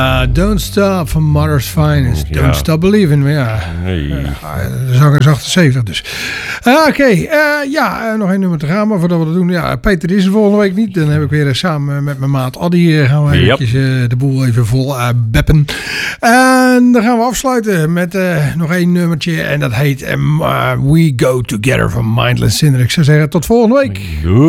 Don't Stop van Mother's Finest. Ja. Don't Stop Believing. Maar ja, Hey. de zanger is 78 dus. Oké, nog één nummer te gaan. Maar voordat we dat doen, Peter is er volgende week niet. Dan heb ik weer samen met mijn maat Addy gaan we eventjes de boel even vol beppen. En dan gaan we afsluiten met nog één nummertje. En dat heet We Go Together van Mindless Sinner. Ik zou zeggen, tot volgende week. Doei.